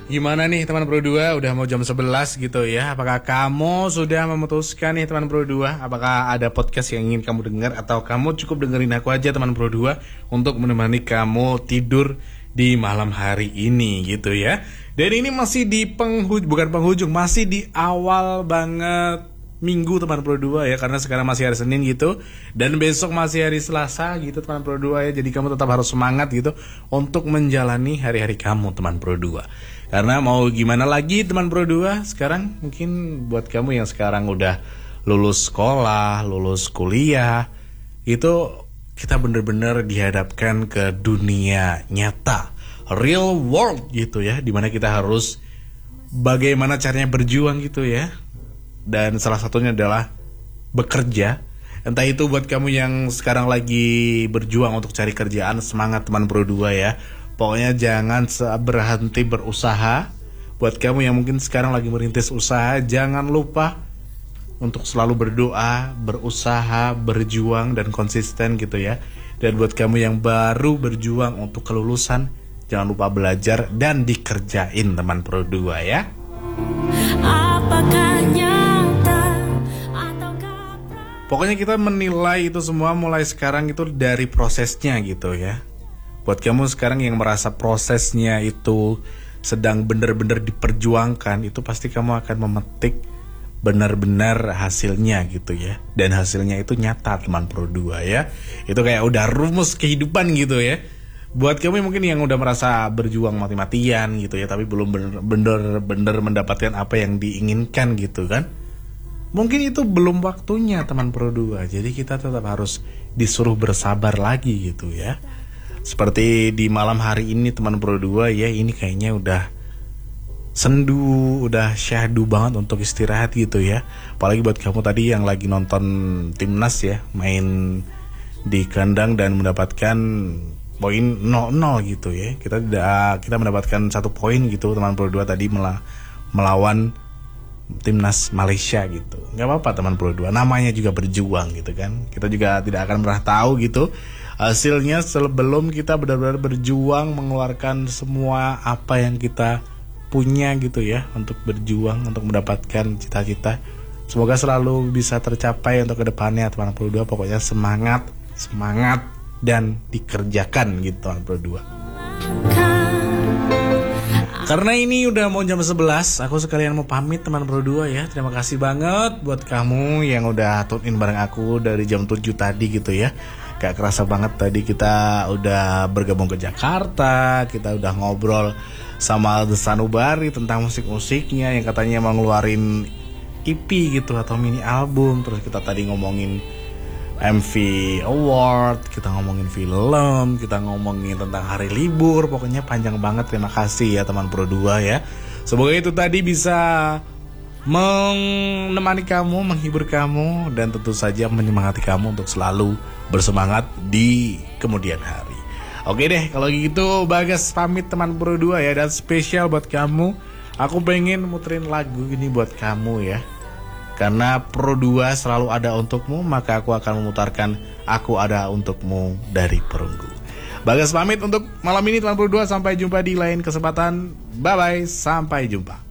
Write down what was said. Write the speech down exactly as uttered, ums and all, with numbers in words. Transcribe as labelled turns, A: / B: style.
A: Gimana nih teman Pro dua, udah mau jam sebelas gitu ya. Apakah kamu sudah memutuskan nih teman Pro dua? Apakah ada podcast yang ingin kamu dengar? Atau kamu cukup dengerin aku aja teman Pro dua untuk menemani kamu tidur di malam hari ini gitu ya. Dan ini masih di penghujung, bukan penghujung, masih di awal banget minggu teman Pro dua ya. Karena sekarang masih hari Senin gitu. Dan besok masih hari Selasa gitu teman Pro dua ya. Jadi kamu tetap harus semangat gitu untuk menjalani hari-hari kamu teman Pro dua. Karena mau gimana lagi teman Pro dua, sekarang mungkin buat kamu yang sekarang udah lulus sekolah, lulus kuliah, itu kita bener-bener dihadapkan ke dunia nyata, real world gitu ya, dimana kita harus bagaimana caranya berjuang gitu ya. Dan salah satunya adalah bekerja. Entah itu buat kamu yang sekarang lagi berjuang untuk cari kerjaan, semangat teman Pro dua ya. Pokoknya jangan berhenti berusaha. Buat kamu yang mungkin sekarang lagi merintis usaha, jangan lupa untuk selalu berdoa, berusaha, berjuang dan konsisten gitu ya. Dan buat kamu yang baru berjuang untuk kelulusan, jangan lupa belajar dan dikerjain teman Pro dua ya. Apakah nyata ataukah... Pokoknya kita menilai itu semua mulai sekarang itu dari prosesnya gitu ya. Buat kamu sekarang yang merasa prosesnya itu sedang benar-benar diperjuangkan, itu pasti kamu akan memetik benar-benar hasilnya gitu ya. Dan hasilnya itu nyata teman Pro dua ya. Itu kayak udah rumus kehidupan gitu ya. Buat kamu mungkin yang udah merasa berjuang mati-matian gitu ya, tapi belum benar-benar mendapatkan apa yang diinginkan gitu kan. Mungkin itu belum waktunya teman Pro dua. Jadi kita tetap harus disuruh bersabar lagi gitu ya. Seperti di malam hari ini teman Pro dua ya, ini kayaknya udah sendu, udah syahdu banget untuk istirahat gitu ya. Apalagi buat kamu tadi yang lagi nonton timnas ya, main di kandang dan mendapatkan poin nol nol gitu ya. Kita tidak kita mendapatkan satu poin gitu teman Pro dua tadi mela, melawan timnas Malaysia gitu. Gak apa-apa teman Pro dua, namanya juga berjuang gitu kan. Kita juga tidak akan pernah tahu gitu hasilnya sebelum kita benar-benar berjuang mengeluarkan semua apa yang kita punya gitu ya, untuk berjuang untuk mendapatkan cita-cita. Semoga selalu bisa tercapai untuk kedepannya teman Pro dua. Pokoknya semangat, semangat dan dikerjakan gitu teman Pro dua. Karena ini udah mau jam sebelas, aku sekalian mau pamit teman Pro dua ya. Terima kasih banget buat kamu yang udah tune in bareng aku dari jam tujuh tadi gitu ya. Gak kerasa banget tadi kita udah bergabung ke Jakarta. Kita udah ngobrol sama The Sanubari tentang musik-musiknya yang katanya mau ngeluarin E P gitu atau mini album. Terus kita tadi ngomongin M V Award, kita ngomongin film, kita ngomongin tentang hari libur. Pokoknya panjang banget. Terima kasih ya teman Pro dua ya. Semoga itu tadi bisa menemani kamu, menghibur kamu, dan tentu saja menyemangati kamu untuk selalu bersemangat di kemudian hari. Oke deh, kalau gitu Bagas pamit teman Pro dua ya. Dan spesial buat kamu, aku pengen muterin lagu ini buat kamu ya. Karena Pro dua selalu ada untukmu, maka aku akan memutarkan Aku Ada Untukmu dari Perunggu. Bagas pamit untuk malam ini teman Pro dua. Sampai jumpa di lain kesempatan. Bye bye, sampai jumpa.